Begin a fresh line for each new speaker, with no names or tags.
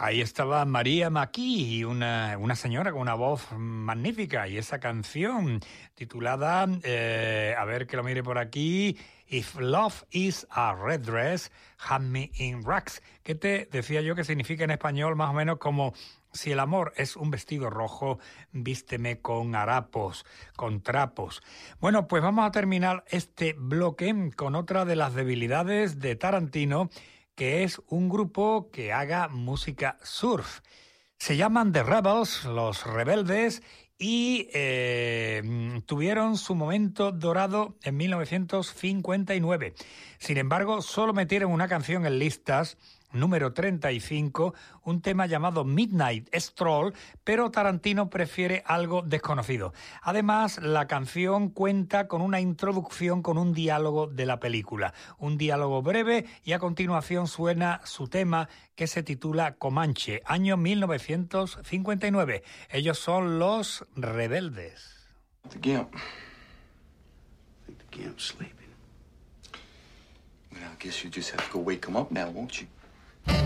Ahí estaba María McKee, una señora con una voz magnífica, y esa canción titulada, a ver que lo mire por aquí, If Love is a Red Dress, Have Me in Rags, que te decía yo que significa en español más o menos como si el amor es un vestido rojo, vísteme con harapos, con trapos. Bueno, pues vamos a terminar este bloque con otra de las debilidades de Tarantino, que es un grupo que haga música surf. Se llaman The Rebels, los rebeldes, y tuvieron su momento dorado en 1959. Sin embargo, solo metieron una canción en listas, número 35, un tema llamado Midnight Stroll, pero Tarantino prefiere algo desconocido. Además, la canción cuenta con una introducción con un diálogo de la película, un diálogo breve, y a continuación suena su tema que se titula Comanche, año 1959. Ellos son los Rebeldes.
The Gimp. I think the Gimp's sleeping. Well, I guess you just have to go wake him up now, won't you?